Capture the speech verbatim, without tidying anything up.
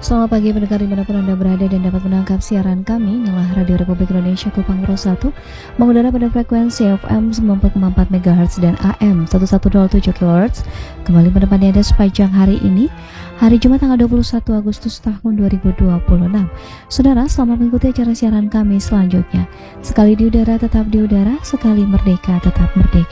Selamat pagi pendengar dimanapun Anda berada dan dapat menangkap siaran kami. Inilah Radio Republik Indonesia Kupang Pro satu, mengudara pada frekuensi F M sembilan puluh koma empat megahertz dan A M seribu seratus tujuh kilohertz. Kembali menemani Anda sepanjang hari ini, hari Jumat tanggal dua puluh satu Agustus tahun dua ribu dua puluh enam. Saudara, selamat mengikuti acara siaran kami selanjutnya. Sekali di udara tetap di udara, sekali merdeka tetap merdeka.